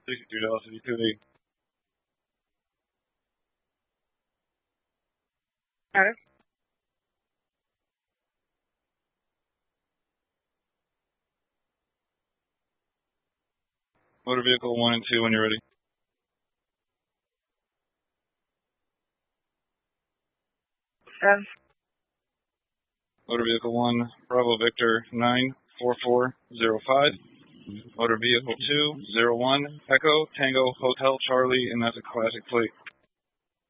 63 Dallas 52. Okay. Motor vehicle 1 and 2 when you're ready. Motor vehicle 1, Bravo Victor 94405. Motor vehicle 2, 01, Echo Tango Hotel Charlie, and that's a classic plate.